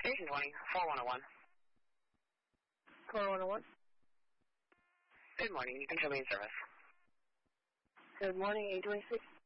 Station 20, 4101. 4101. Good morning, you can show me in service. Good morning, 826.